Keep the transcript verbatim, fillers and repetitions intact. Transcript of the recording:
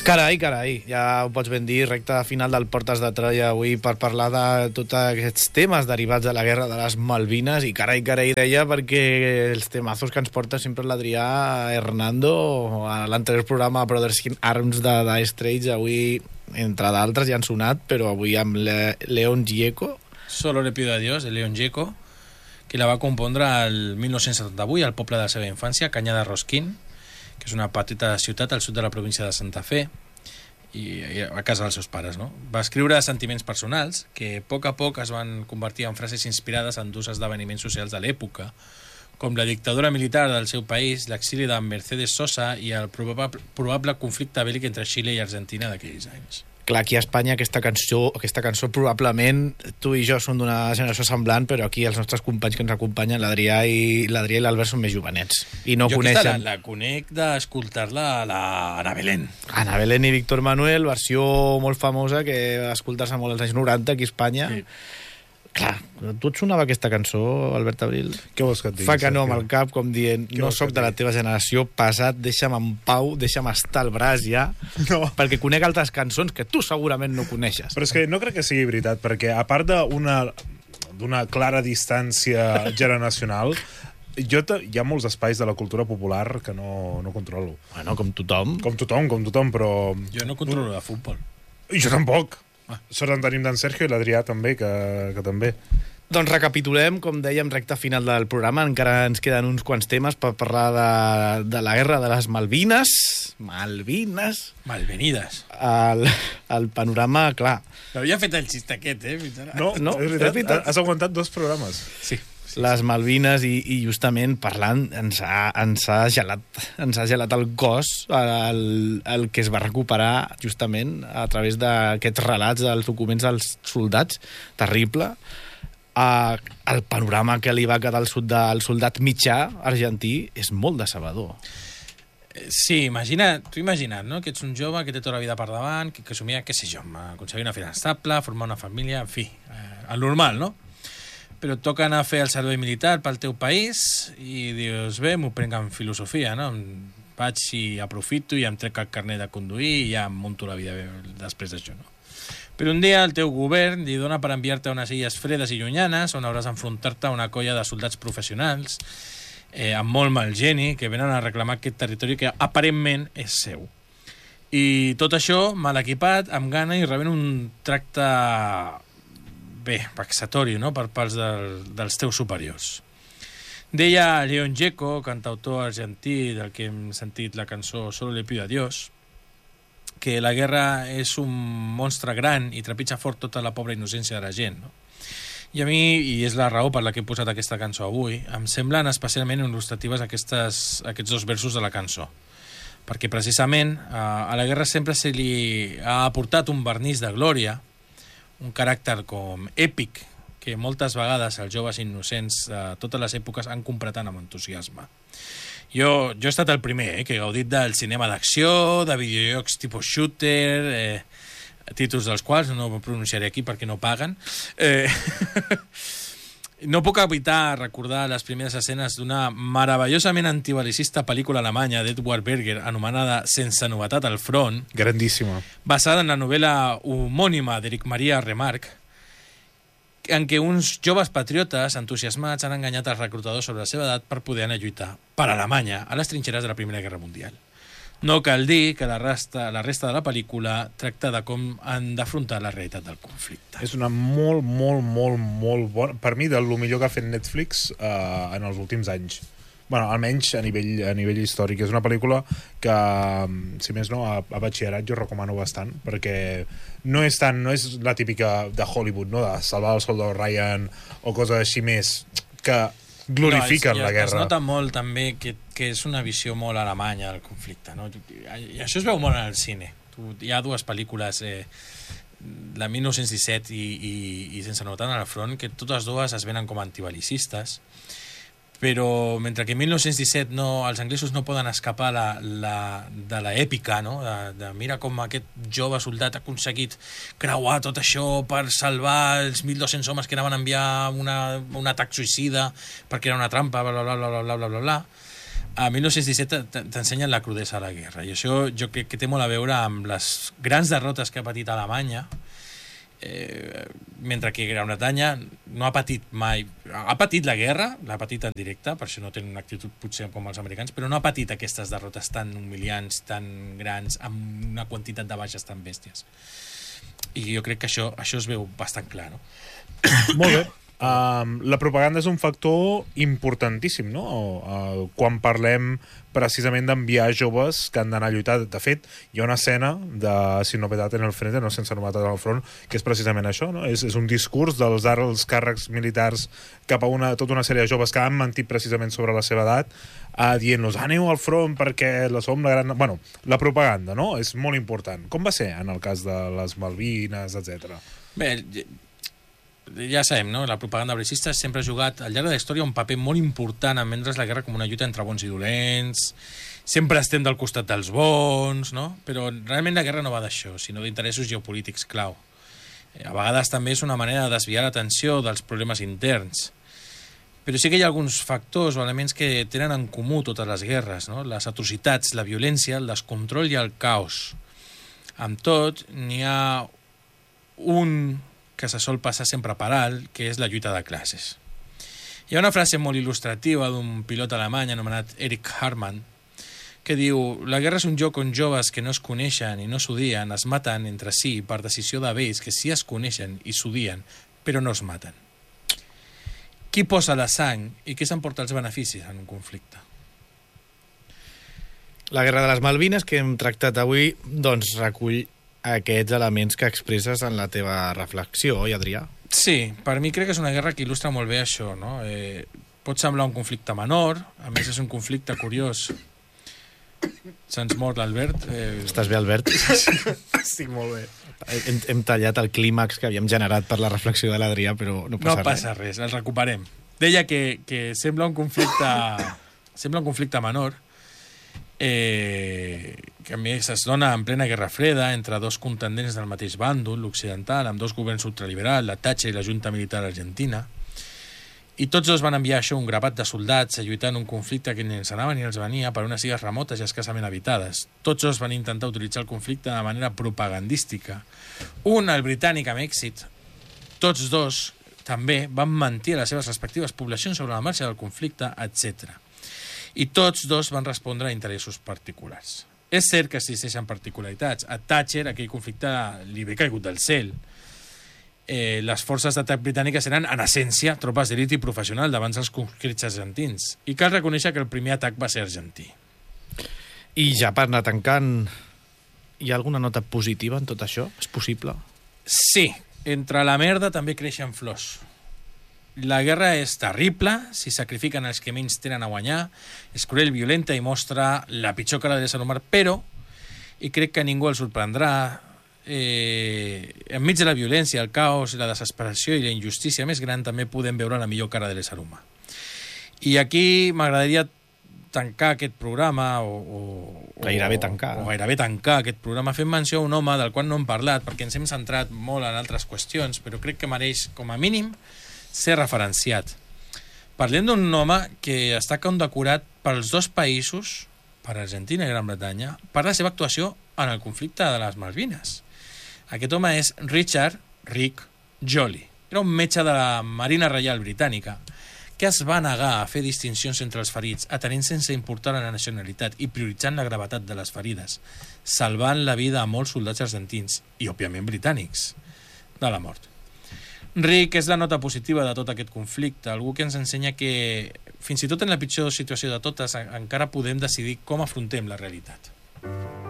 Carai, carai, ja ho pots ben dir, recta final del Portes de Troia avui per parlar de tots aquests temes derivats de la guerra de les Malvines, i carai, carai, deia, perquè els temazos que ens porta sempre l'Adrià Hernando a l'anterior programa Brothers in Arms de Dire Straits, avui, entre d'altres, ja han sonat, però avui amb Le Leon Gieco. Solo le pido a Dios, de Leon Gieco, que la va compondre el mil nou-cents setanta-vuit al poble de la seva infància, Canyar de Rosquín, que és una petita ciutat al sud de la província de Santa Fe, i a casa dels seus pares, no? Va escriure sentiments personals que a poc a poc es van convertir en frases inspirades en dos esdeveniments socials de l'època, com la dictadura militar del seu país, l'exili de Mercedes Sosa i el probable, probable conflicte bèl·lic entre Xile i Argentina d'aquells anys. Clar, aquí a Espanya aquesta cançó, aquesta cançó probablement tu i jo som d'una generació semblant, però aquí els nostres companys que ens acompanyen, l'Adrià i l'Adrià i l'Albert, són més jovenets i no jo coneixen. Jo la, la conec d'escoltar-la a la Ana Belén. Ana Belén i Víctor Manuel, versió molt famosa que va escoltar-se molt als anys noranta aquí a Espanya. Sí. Clar, tu et sonava aquesta cançó, Albert Abril? Què vols que et digui? Fa que no amb el cap, com dient, no sóc de la teva generació, passat, deixa'm en pau, deixa'm estar al braç ja, no. Perquè conec altres cançons que tu segurament no coneixes. Però és que no crec que sigui veritat, perquè a part d'una d'una clara distància generacional, jo hi ha molts espais de la cultura popular que no, no controlo. Bueno, com tothom. Com tothom, com tothom, però... Jo no controlo de futbol. I jo tampoc. Ah. Sort en tenim d'en Sergio i l'Adrià també, que, que també. Doncs recapitulem, com dèiem, recta final del programa. Encara ens queden uns quants temes per parlar de, de la guerra de les Malvines. Malvines. Malvenides. El, el panorama, clar. No havia fet el xist aquest, eh? Fins ara. No, no, és veritat. És veritat. Has aguantat dos programes. Sí. Les Malvines, i, i justament parlant ens ha, ens, ha gelat, ens ha gelat el cos el, el que es va recuperar justament a través d'aquests relats dels documents dels soldats, terrible. Uh, el panorama que li va quedar al, sud de, al soldat mitjà argentí és molt decebedor. Sí, imagina, tu imagina't, no? Que ets un jove que té tota la vida per davant, que, que somia, què sé jo, aconseguir una feina estable, formar una família, en fi, eh, el normal, no? Però et toca anar a fer el servei militar pel teu país i dius, bé, m'ho prenc en filosofia, no? Vaig i aprofito i em trec el carnet de conduir i ja em munto la vida bé després d'això, no? Però un dia el teu govern li dona per enviar-te a unes illes fredes i llunyanes on hauràs d'enfrontar-te a una colla de soldats professionals eh, amb molt mal geni que venen a reclamar aquest territori que aparentment és seu. I tot això mal equipat, amb gana i rebent un tracte... bé, vexatori, no?, per parts del, dels teus superiors. Deia Leon Gieco, cantautor argentí del que hem sentit la cançó Solo le pido a Dios, que la guerra és un monstre gran i trepitja fort tota la pobra innocència de la gent, no? I a mi, i és la raó per la que he posat aquesta cançó avui, em semblen especialment il·lustratives aquestes, aquests dos versos de la cançó. Perquè precisament a la guerra sempre se li ha aportat un vernís de glòria, un caràcter com èpic que moltes vegades els joves innocents de totes les èpoques han comprat amb entusiasme. Jo, jo he estat el primer eh, que he gaudit del cinema d'acció, de videojocs tipus shooter, eh, títols dels quals no pronunciaré aquí perquè no paguen. Eh, no puc evitar recordar les primeres escenes d'una meravellosament antibalicista pel·lícula alemanya d'Edward Berger anomenada Sense novetat al front. Grandíssima. Basada en la novel·la homònima d'Eric Maria Remarque, en què uns joves patriotes entusiasmats han enganyat els reclutadors sobre la seva edat per poder anar a lluitar per Alemanya a les trinxeres de la Primera Guerra Mundial. No cal dir que la resta, la resta de la pel·lícula tracta de com han d'afrontar la realitat del conflicte. És una molt, molt, molt, molt bona... Per mi, de lo millor que ha fet Netflix eh, en els últims anys. Bueno, almenys a nivell, a nivell històric. És una pel·lícula que, si més no, a, a batxillerat jo recomano bastant, perquè no és tant, no és la típica de Hollywood, no?, de salvar el soldado Ryan o coses així més, que glorifiquen no, és, la guerra. Es nota molt també que, que és una visió molt alemanya del conflicte, no? I això es veu molt en el cine. Hi ha dues pel·lícules, eh, la mil nou-cents disset i, i, i Sense novetat al front, que totes dues es venen com antibalicistes, però mentre que en mil nou-cents disset no, els anglesos no poden escapar la, la, de l'èpica, no? de, de mira com aquest jove soldat ha aconseguit creuar tot això per salvar els mil dos-cents homes que anaven a enviar una, un atac suïcida perquè era una trampa, bla, bla, bla, bla, bla, bla, bla, bla. a mil nou-cents disset t'ensenyen la crudesa de la guerra, i això jo crec que té molt a veure amb les grans derrotes que ha patit Alemanya, eh, mentre que Gran Bretanya no ha patit mai, ha patit la guerra, l'ha patit en directe, per això no tenen una actitud potser com els americans, però no ha patit aquestes derrotes tan humiliants, tan grans, amb una quantitat de baixes tan bèsties. I jo crec que això, això es veu bastant clar, no? Molt bé. Um, la propaganda és un factor importantíssim, no? Uh, quan parlem precisament d'enviar joves que han d'anar a lluitar. De fet, hi ha una escena de Sin novedad en el frente, no sense novetat en el front, que és precisament això, no? És, és un discurs dels alts càrrecs militars cap a una, tota una sèrie de joves que han mentit precisament sobre la seva edat, uh, dient-los, aneu al front perquè la som la gran... Bueno, la propaganda, no? És molt important. Com va ser en el cas de les Malvines, etcètera? Bé, ja sabem, no? La propaganda bel·licista sempre ha jugat al llarg de la història un paper molt important en vendre's la guerra com una lluita entre bons i dolents, sempre estem del costat dels bons, no? Però realment la guerra no va d'això, sinó d'interessos geopolítics clau. A vegades també és una manera de desviar l'atenció dels problemes interns. Però sí que hi ha alguns factors o elements que tenen en comú totes les guerres, no? Les atrocitats, la violència, el descontrol i el caos. Amb tot, n'hi ha un que se sol passar sempre per alt, que és la lluita de classes. Hi ha una frase molt il·lustrativa d'un pilot alemany anomenat Erich Hartmann, que diu: la guerra és un joc on joves que no es coneixen i no s'odien es maten entre si per decisió de vells que sí es coneixen i s'odien, però no es maten. Qui posa la sang i qui s'emporta els beneficis en un conflicte? La guerra de les Malvines, que hem tractat avui, doncs recull aquests elements que expresses en la teva reflexió, oi, Adrià? Sí, per mi crec que és una guerra que il·lustra molt bé això, no? Eh, pot semblar un conflicte menor, a més és un conflicte curiós. Se'ns mor l'Albert. Eh... Estàs bé, Albert? Estic molt bé. Hem, hem tallat el clímax que havíem generat per la reflexió de l'Adrià, però no passa, no passa res. res, el recuperem. Deia que, que sembla un conflicte sembla un conflicte menor, eh, que a més es dona en plena Guerra Freda entre dos contendents del mateix bàndol, l'occidental, amb dos governs ultraliberals, la Thatcher i la Junta Militar Argentina, i tots dos van enviar això un grapat de soldats a lluitar en un conflicte que ni els anava ni els venia per unes illes remotes i escassament habitades. Tots dos van intentar utilitzar el conflicte de manera propagandística. Un, el britànic, amb èxit. Tots dos també van mentir a les seves respectives poblacions sobre la marxa del conflicte, etcètera. I tots dos van respondre a interessos particulars. És cert que existeixen particularitats. A Thatcher aquell conflicte li ve caigut del cel. Eh, les forces d'atac britàniques eren, en essència, tropes d'elit i professional davant dels conscrits argentins. I cal reconèixer que el primer atac va ser argentí. I ja per anar tancant, hi ha alguna nota positiva en tot això? És possible? Sí. Entre la merda també creixen flors. La guerra és terrible, si sacrifiquen els que menys tenen a guanyar, és cruel, violenta i mostra la pitjor cara de l'ésser humà, però, i crec que ningú el sorprendrà, eh, enmig de la violència, el caos, la desesperació i la injustícia més gran també podem veure la millor cara de l'ésser humà. I aquí m'agradaria tancar aquest programa o, o, gairebé tancar o gairebé tancar aquest programa fent menció a un home del qual no hem parlat perquè ens hem centrat molt en altres qüestions, però crec que mereix com a mínim ser referenciat. Parlem d'un home que està condecorat pels dos països, per Argentina i Gran Bretanya, per la seva actuació en el conflicte de les Malvines. Aquest home és Richard Rick Jolly. Era un metge de la Marina Reial Britànica que es va negar a fer distincions entre els ferits, atenent sense importar la nacionalitat i prioritzant la gravetat de les ferides, salvant la vida a molts soldats argentins i, òbviament, britànics de la mort. Rick és la nota positiva de tot aquest conflicte, algú que ens ensenya que, fins i tot en la pitjor situació de totes, encara podem decidir com afrontem la realitat.